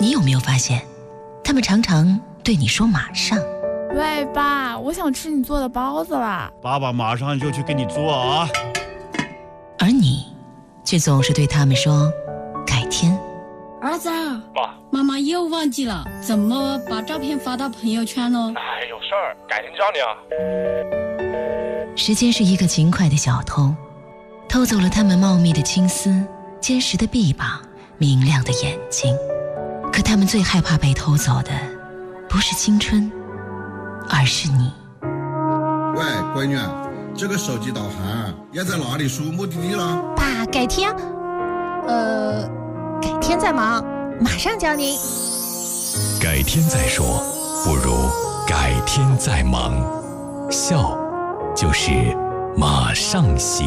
你有没有发现，他们常常对你说马上。 喂，爸，我想吃你做的包子啦。 爸爸马上就去给你做啊。 而你却总是对他们说改天。 儿子， 爸， 妈妈又忘记了，怎么把照片发到朋友圈呢？ 哎，有事儿，改天教你啊。 时间是一个勤快的小偷，偷走了他们茂密的青丝、坚实的臂膀、明亮的眼睛。可他们最害怕被偷走的，不是青春，而是你。 喂，闺女，这个手机导航要在哪里输目的地了？ 爸，改天，改天再忙，马上教您。 改天再说，不如改天再忙。笑，就是马上行。